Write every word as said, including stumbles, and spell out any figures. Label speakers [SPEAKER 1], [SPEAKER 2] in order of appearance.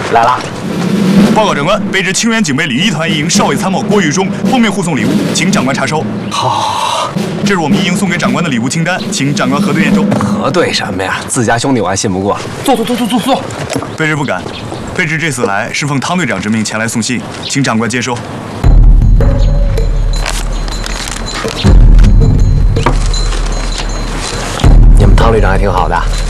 [SPEAKER 1] 来了。
[SPEAKER 2] 报告长官，被指清源警备礼仪团一营少尉参谋郭玉忠奉命护送礼物，请长官查收。
[SPEAKER 1] 好，好，好。
[SPEAKER 2] 这是我们一营送给长官的礼物清单，请长官核对验收。
[SPEAKER 1] 核对什么呀？自家兄弟我还信不过。坐坐坐坐坐坐。
[SPEAKER 2] 卑职不敢。卑职这次来是奉汤队长之命前来送信，请长官接收。
[SPEAKER 1] 你们汤队长还挺好的。